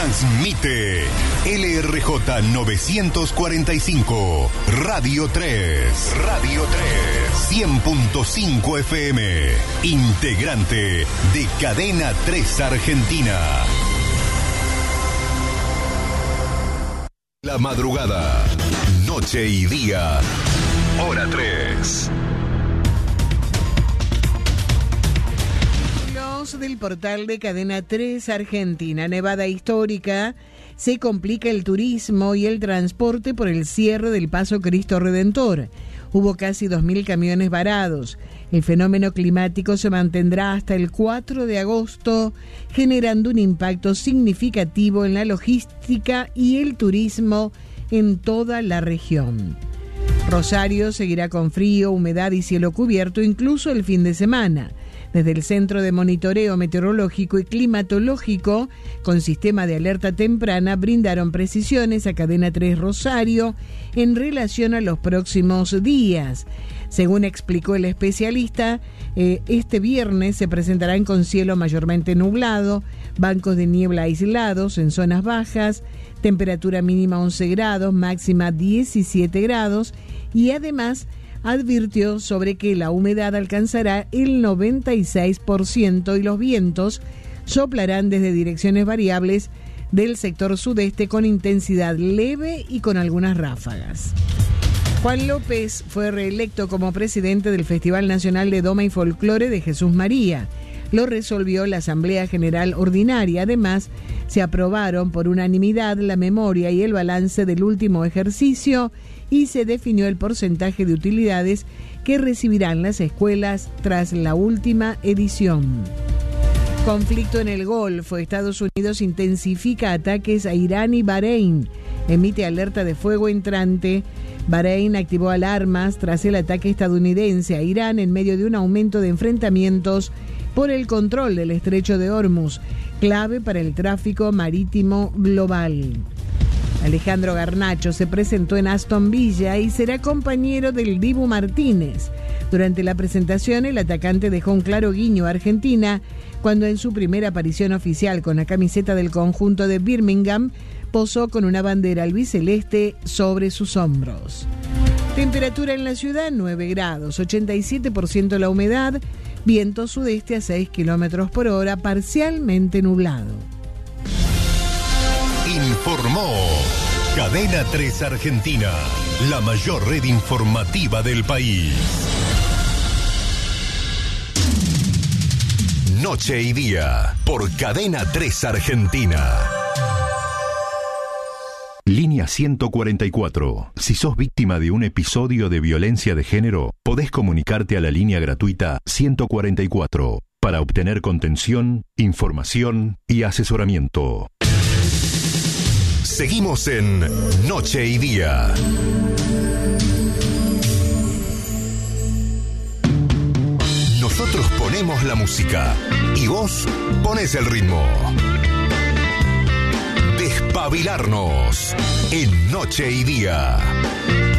Transmite LRJ 945, Radio 3, 100.5 FM, integrante de Cadena 3 Argentina. La madrugada, noche y día, hora 3. Del portal de Cadena 3 Argentina. Nevada histórica. Se complica el turismo y el transporte por el cierre del Paso Cristo Redentor. Hubo casi 2.000 camiones varados. El fenómeno climático se mantendrá hasta el 4 de agosto, generando un impacto significativo en la logística y el turismo en toda la región. Rosario seguirá con frío, humedad y cielo cubierto incluso el fin de semana. Desde el Centro de Monitoreo Meteorológico y Climatológico, con sistema de alerta temprana, brindaron precisiones a Cadena 3 Rosario en relación a los próximos días. Según explicó el especialista, este viernes se presentarán con cielo mayormente nublado, bancos de niebla aislados en zonas bajas, temperatura mínima 11 grados, máxima 17 grados y además advirtió sobre que la humedad alcanzará el 96% y los vientos soplarán desde direcciones variables del sector sudeste con intensidad leve y con algunas ráfagas. Juan López fue reelecto como presidente del Festival Nacional de Doma y Folclore de Jesús María. Lo resolvió la Asamblea General Ordinaria. Además, se aprobaron por unanimidad la memoria y el balance del último ejercicio y se definió el porcentaje de utilidades que recibirán las escuelas tras la última edición. Conflicto en el Golfo. Estados Unidos intensifica ataques a Irán y Bahrein. Emite alerta de fuego entrante. Bahrein activó alarmas tras el ataque estadounidense a Irán en medio de un aumento de enfrentamientos por el control del estrecho de Hormuz, clave para el tráfico marítimo global. Alejandro Garnacho se presentó en Aston Villa y será compañero del Dibu Martínez. Durante la presentación, el atacante dejó un claro guiño a Argentina cuando en su primera aparición oficial con la camiseta del conjunto de Birmingham posó con una bandera albiceleste sobre sus hombros. Temperatura en la ciudad 9 grados, 87% la humedad, viento sudeste a 6 kilómetros por hora, parcialmente nublado. Informó Cadena 3 Argentina, la mayor red informativa del país. Noche y día, por Cadena 3 Argentina. Línea 144. Si sos víctima de un episodio de violencia de género, podés comunicarte a la línea gratuita 144 para obtener contención, información y asesoramiento. Seguimos en Noche y Día. Nosotros ponemos la música y vos ponés el ritmo. Despabilarnos en Noche y Día.